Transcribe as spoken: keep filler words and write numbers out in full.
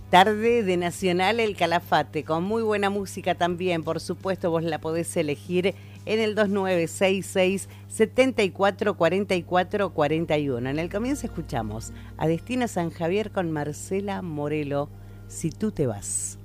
Tarde de Nacional El Calafate, con muy buena música también, por supuesto, vos la podés elegir en el dos nueve seis seis, siete cuatro cuatro cuatro cuatro uno. En el comienzo escuchamos a Destina San Javier con Marcela Morelo, Si tú te vas.